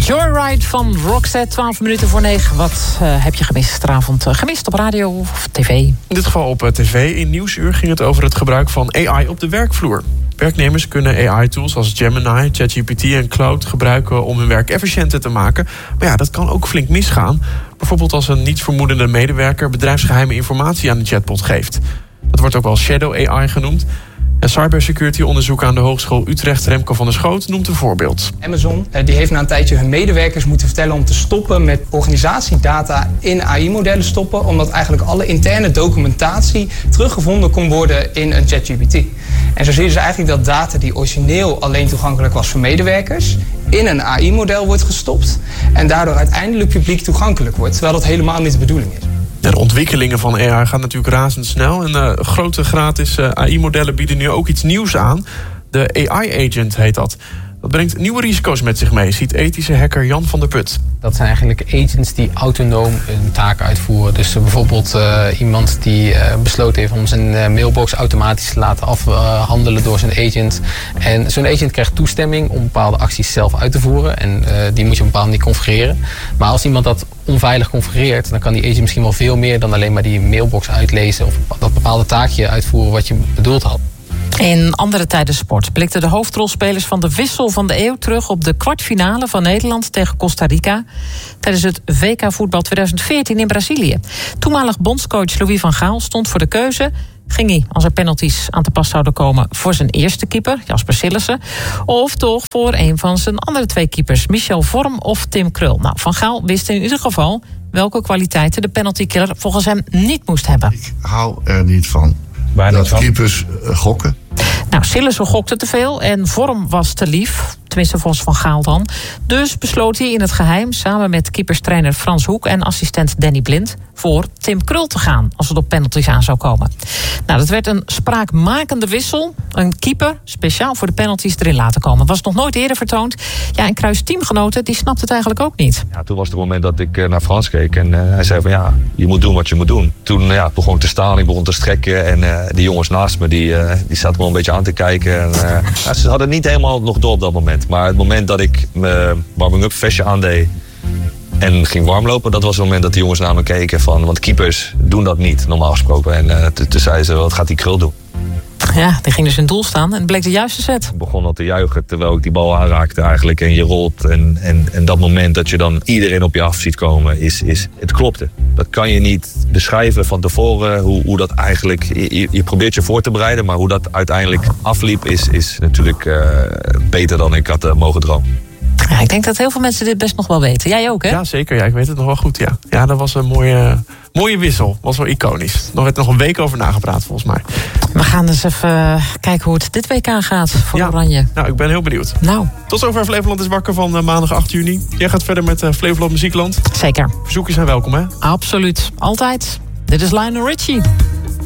Joyride van Roxette, 12 minuten voor 9. Wat heb je gisteravond gemist op radio of tv? In dit geval op tv. In Nieuwsuur ging het over het gebruik van AI op de werkvloer. Werknemers kunnen AI-tools als Gemini, ChatGPT en Claude gebruiken om hun werk efficiënter te maken. Maar ja, dat kan ook flink misgaan. Bijvoorbeeld als een nietsvermoedende medewerker bedrijfsgeheime informatie aan de chatbot geeft. Dat wordt ook wel shadow AI genoemd. En cybersecurity-onderzoek aan de Hogeschool Utrecht, Remco van der Schoot, noemt een voorbeeld. Amazon die heeft na een tijdje hun medewerkers moeten vertellen om te stoppen met organisatiedata in AI-modellen stoppen, omdat eigenlijk alle interne documentatie teruggevonden kon worden in een ChatGPT. En zo zie je dus eigenlijk dat data die origineel alleen toegankelijk was voor medewerkers, in een AI-model wordt gestopt en daardoor uiteindelijk publiek toegankelijk wordt, terwijl dat helemaal niet de bedoeling is. De ontwikkelingen van AI gaan natuurlijk razendsnel. En grote gratis AI-modellen bieden nu ook iets nieuws aan. De AI-agent heet dat. Dat brengt nieuwe risico's met zich mee, ziet ethische hacker Jan van der Put. Dat zijn eigenlijk agents die autonoom een taak uitvoeren. Dus bijvoorbeeld iemand die besloten heeft om zijn mailbox automatisch te laten afhandelen door zijn agent. En zo'n agent krijgt toestemming om bepaalde acties zelf uit te voeren. En die moet je op een bepaalde manier configureren. Maar als iemand dat onveilig configureert, dan kan die agent misschien wel veel meer dan alleen maar die mailbox uitlezen of dat bepaalde taakje uitvoeren wat je bedoeld had. In andere tijden sport blikten de hoofdrolspelers van de wissel van de eeuw terug op de kwartfinale van Nederland tegen Costa Rica tijdens het WK voetbal 2014 in Brazilië. Toenmalig bondscoach Louis van Gaal stond voor de keuze. Ging hij, als er penalties aan te pas zouden komen, voor zijn eerste keeper, Jasper Sillissen, of toch voor een van zijn andere twee keepers, Michel Vorm of Tim Krul? Nou, Van Gaal wist in ieder geval welke kwaliteiten de penaltykiller volgens hem niet moest hebben. Ik hou er niet van dat keepers gokken. Nou, Sillissen gokte te veel en Vorm was te lief. Tenminste, volgens Van Gaal dan. Dus besloot hij in het geheim samen met keeperstrainer Frans Hoek en assistent Danny Blind voor Tim Krul te gaan als het op penalties aan zou komen. Nou, dat werd een spraakmakende wissel. Een keeper speciaal voor de penalties erin laten komen. Was nog nooit eerder vertoond. Ja, en Cruijffs teamgenoten, die snapte het eigenlijk ook niet. Ja, toen was het moment dat ik naar Frans keek en hij zei van ja, je moet doen wat je moet doen. Toen begon ik te staan, ik begon te strekken en die jongens naast me, die zaten me een beetje aan te kijken. En, ze hadden niet helemaal nog door op dat moment. Maar het moment dat ik mijn warming-up vestje aandeed en ging warmlopen, dat was het moment dat de jongens naar me keken van, want keepers doen dat niet, normaal gesproken. En toen zeiden ze, wat gaat die Krul doen? Ja, die ging dus in doel staan en het bleek de juiste set. Ik begon al te juichen terwijl ik die bal aanraakte eigenlijk en je rolt. En dat moment dat je dan iedereen op je af ziet komen, het klopte. Dat kan je niet beschrijven van tevoren, hoe dat eigenlijk, je probeert je voor te bereiden, maar hoe dat uiteindelijk afliep is natuurlijk beter dan ik had mogen dromen. Ja, ik denk dat heel veel mensen dit best nog wel weten. Jij ook, hè? Ja, zeker. Ja, ik weet het nog wel goed, ja. Ja, dat was een mooie wissel. Was wel iconisch. Er werd nog een week over nagepraat, volgens mij. We gaan dus even kijken hoe het dit week aangaat voor Oranje. Nou, ik ben heel benieuwd. Nou. Tot zover Flevoland is wakker van maandag 8 juni. Jij gaat verder met Flevoland Muziekland. Zeker. Verzoekjes zijn welkom, hè? Absoluut. Altijd. Dit is Lionel Richie.